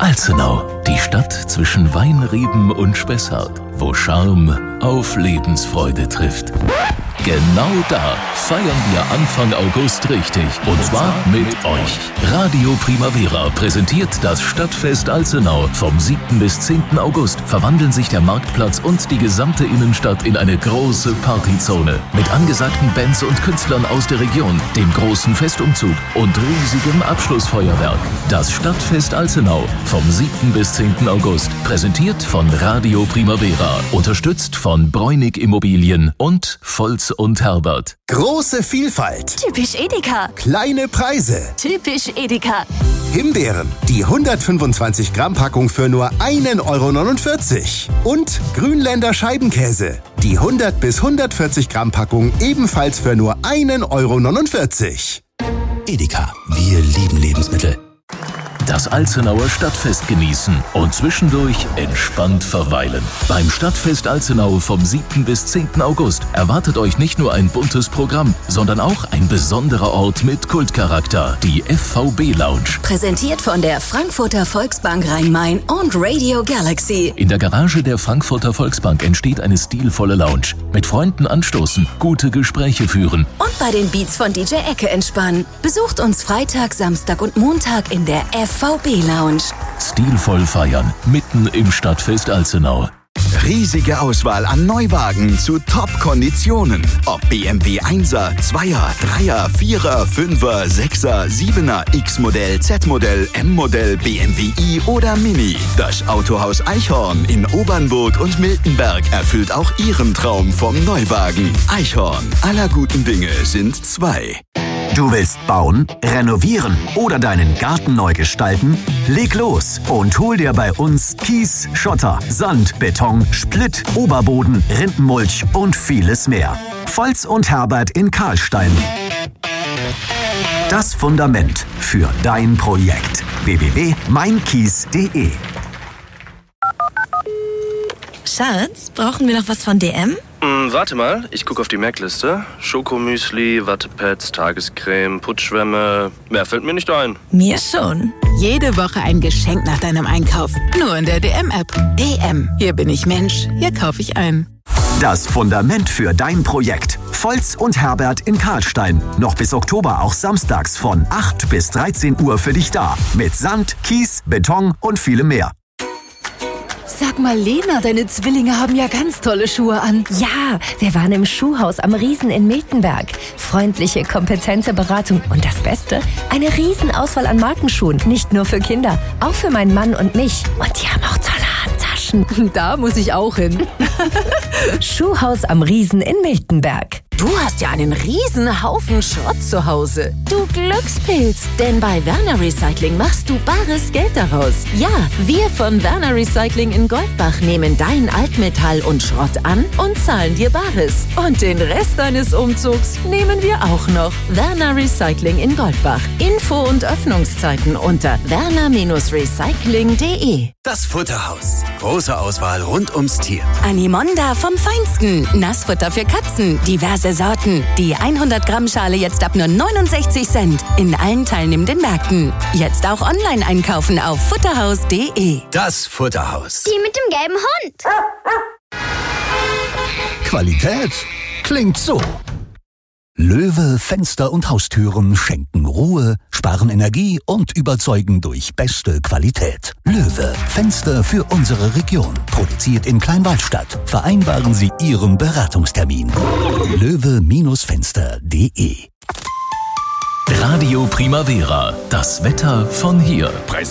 Alzenau, die Stadt zwischen Weinreben und Spessart, wo Charme auf Lebensfreude trifft. Genau da feiern wir Anfang August richtig. Und zwar mit euch. Radio Primavera präsentiert das Stadtfest Alzenau. Vom 7. bis 10. August verwandeln sich der Marktplatz und die gesamte Innenstadt in eine große Partyzone. Mit angesagten Bands und Künstlern aus der Region, dem großen Festumzug und riesigem Abschlussfeuerwerk. Das Stadtfest Alzenau vom 7. bis 10. August. Präsentiert von Radio Primavera. Unterstützt von Bräunig Immobilien und Volz und Herbert. Große Vielfalt. Typisch Edeka. Kleine Preise. Typisch Edeka. Himbeeren, die 125 Gramm Packung für nur 1,49 €. Und Grünländer Scheibenkäse, die 100 bis 140 Gramm Packung ebenfalls für nur 1,49 €. Edeka, wir lieben Lebensmittel. Das Alzenauer Stadtfest genießen und zwischendurch entspannt verweilen. Beim Stadtfest Alzenau vom 7. bis 10. August erwartet euch nicht nur ein buntes Programm, sondern auch ein besonderer Ort mit Kultcharakter, die FVB Lounge. Präsentiert von der Frankfurter Volksbank Rhein-Main und Radio Galaxy. In der Garage der Frankfurter Volksbank entsteht eine stilvolle Lounge. Mit Freunden anstoßen, gute Gespräche führen. Und bei den Beats von DJ Ecke entspannen. Besucht uns Freitag, Samstag und Montag in der FVB Lounge. Stilvoll feiern, mitten im Stadtfest Alzenau. Riesige Auswahl an Neuwagen zu Top-Konditionen. Ob BMW 1er, 2er, 3er, 4er, 5er, 6er, 7er, X-Modell, Z-Modell, M-Modell, BMW i oder Mini. Das Autohaus Eichhorn in Obernburg und Miltenberg erfüllt auch Ihren Traum vom Neuwagen. Eichhorn, aller guten Dinge sind zwei. Du willst bauen, renovieren oder deinen Garten neu gestalten? Leg los und hol dir bei uns Kies, Schotter, Sand, Beton, Splitt, Oberboden, Rindenmulch und vieles mehr. Volz und Herbert in Karlstein. Das Fundament für dein Projekt. www.meinkies.de. Schatz, brauchen wir noch was von DM? Warte mal, ich gucke auf die Merkliste. Schokomüsli, Wattepads, Tagescreme, Putzschwämme. Mehr fällt mir nicht ein. Mir schon. Jede Woche ein Geschenk nach deinem Einkauf. Nur in der DM-App. DM. Hier bin ich Mensch. Hier kaufe ich ein. Das Fundament für dein Projekt. Volz und Herbert in Karlstein. Noch bis Oktober auch samstags von 8 bis 13 Uhr für dich da. Mit Sand, Kies, Beton und vielem mehr. Sag mal, Lena, deine Zwillinge haben ja ganz tolle Schuhe an. Ja, wir waren im Schuhhaus am Riesen in Miltenberg. Freundliche, kompetente Beratung und das Beste, eine Riesenauswahl an Markenschuhen. Nicht nur für Kinder, auch für meinen Mann und mich. Und die haben auch tolle Handtaschen. Da muss ich auch hin. Schuhhaus am Riesen in Miltenberg. Du hast ja einen riesen Haufen Schrott zu Hause. Du Glückspilz, denn bei Werner Recycling machst du bares Geld daraus. Ja, wir von Werner Recycling in Goldbach nehmen dein Altmetall und Schrott an und zahlen dir Bares. Und den Rest deines Umzugs nehmen wir auch noch. Werner Recycling in Goldbach. Info und Öffnungszeiten unter werner-recycling.de. Das Futterhaus. Große Auswahl rund ums Tier. Animonda vom Feinsten. Nassfutter für Katzen. Diverse Sorten. Die 100 Gramm Schale jetzt ab nur 69 Cent. In allen teilnehmenden Märkten. Jetzt auch online einkaufen auf futterhaus.de. Das Futterhaus. Die mit dem gelben Hund. Qualität klingt so. Löwe Fenster und Haustüren schenken Ruhe, sparen Energie und überzeugen durch beste Qualität. Löwe Fenster für unsere Region. Produziert in Kleinwaldstadt. Vereinbaren Sie Ihren Beratungstermin. löwe-fenster.de. Radio Primavera, das Wetter von hier.